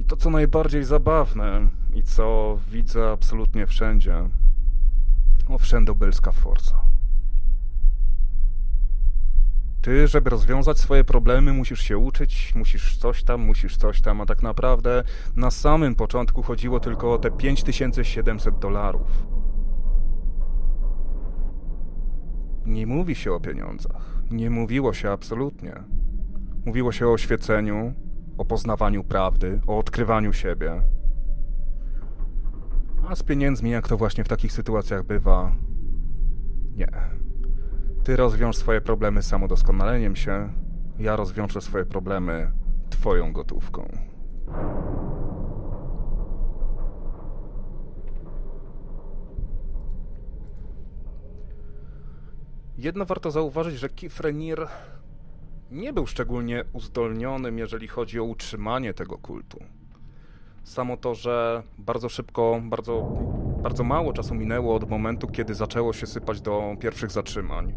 To, co najbardziej zabawne i co widzę absolutnie wszędzie, wszędobylska forsa. Ty, żeby rozwiązać swoje problemy, musisz się uczyć, musisz coś tam, a tak naprawdę na samym początku chodziło tylko o te $5700. Nie mówi się o pieniądzach. Nie mówiło się absolutnie. Mówiło się o oświeceniu, o poznawaniu prawdy, o odkrywaniu siebie. A z pieniędzmi, jak to właśnie w takich sytuacjach bywa, nie. Ty rozwiąż swoje problemy samodoskonaleniem się, ja rozwiążę swoje problemy twoją gotówką. Jedno warto zauważyć, że Keith Raniere nie był szczególnie uzdolnionym, jeżeli chodzi o utrzymanie tego kultu. Samo to, że bardzo szybko, bardzo mało czasu minęło od momentu, kiedy zaczęło się sypać do pierwszych zatrzymań.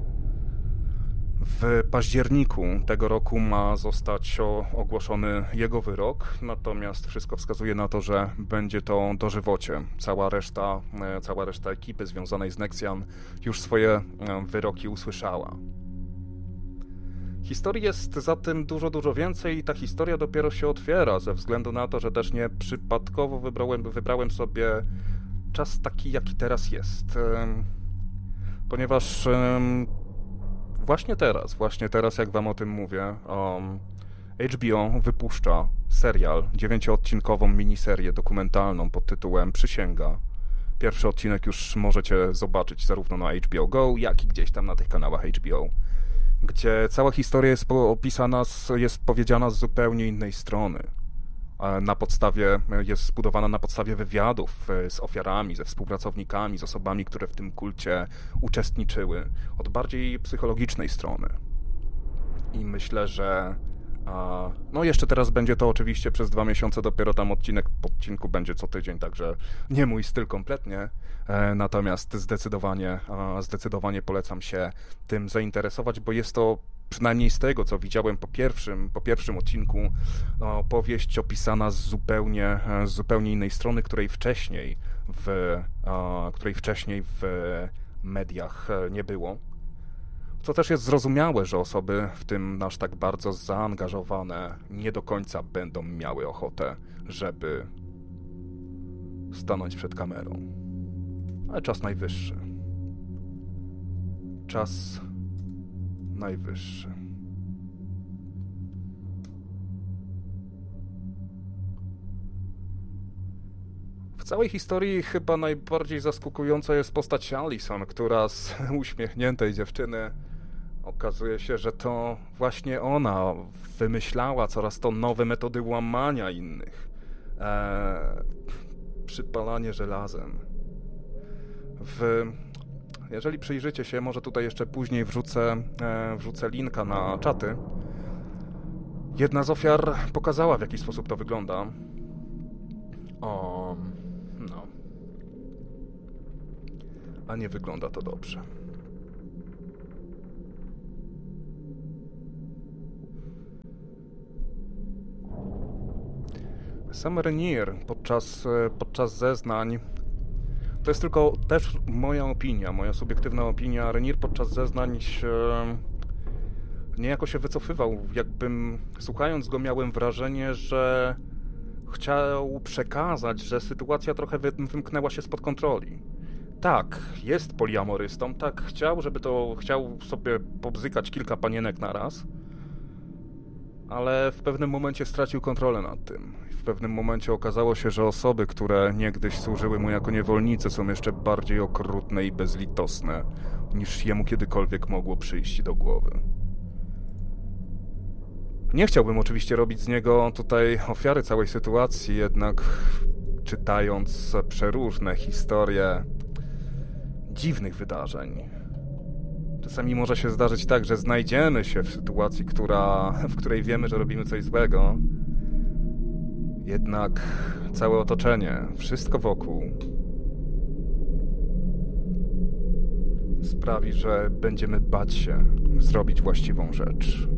W październiku tego roku ma zostać ogłoszony jego wyrok, natomiast wszystko wskazuje na to, że będzie to dożywocie. Cała reszta ekipy związanej z Nexian już swoje wyroki usłyszała. Historii jest za tym dużo więcej i ta historia dopiero się otwiera, ze względu na to, że też nie przypadkowo wybrałem sobie czas taki, jaki teraz jest. Ponieważ właśnie teraz, jak wam o tym mówię, HBO wypuszcza serial, 9-odcinkową miniserię dokumentalną pod tytułem Przysięga. Pierwszy odcinek już możecie zobaczyć zarówno na HBO Go, jak i gdzieś tam na tych kanałach HBO, gdzie cała historia jest powiedziana z zupełnie innej strony. Jest zbudowana na podstawie wywiadów z ofiarami, ze współpracownikami, z osobami, które w tym kulcie uczestniczyły, od bardziej psychologicznej strony. I myślę, że jeszcze teraz będzie to oczywiście przez 2 miesiące, dopiero tam odcinek po odcinku będzie co tydzień, także nie mój styl kompletnie, natomiast zdecydowanie polecam się tym zainteresować, bo jest to, przynajmniej z tego, co widziałem po pierwszym odcinku, powieść opisana z zupełnie innej strony, której wcześniej w mediach nie było. Co też jest zrozumiałe, że osoby, w tym aż tak bardzo zaangażowane, nie do końca będą miały ochotę, żeby stanąć przed kamerą. Ale czas najwyższy. Czas najwyższy. W całej historii chyba najbardziej zaskakująca jest postać Allison, która z uśmiechniętej dziewczyny okazuje się, że to właśnie ona wymyślała coraz to nowe metody łamania innych. Przypalanie żelazem. Jeżeli przyjrzycie się, może tutaj jeszcze później wrzucę linka na czaty. Jedna z ofiar pokazała, w jaki sposób to wygląda. A nie wygląda to dobrze. Sam Raniere podczas zeznań, to jest tylko też moja opinia, moja subiektywna opinia, Raniere podczas zeznań niejako się wycofywał. Jakbym, słuchając go, miałem wrażenie, że chciał przekazać, że sytuacja trochę wymknęła się spod kontroli. Tak, jest poliamorystą, tak, chciał sobie pobzykać kilka panienek naraz, ale w pewnym momencie stracił kontrolę nad tym. W pewnym momencie okazało się, że osoby, które niegdyś służyły mu jako niewolnicy, są jeszcze bardziej okrutne i bezlitosne, niż jemu kiedykolwiek mogło przyjść do głowy. Nie chciałbym oczywiście robić z niego tutaj ofiary całej sytuacji, jednak czytając przeróżne historie dziwnych wydarzeń, czasami może się zdarzyć tak, że znajdziemy się w sytuacji, w której wiemy, że robimy coś złego, jednak całe otoczenie, wszystko wokół sprawi, że będziemy bać się zrobić właściwą rzecz.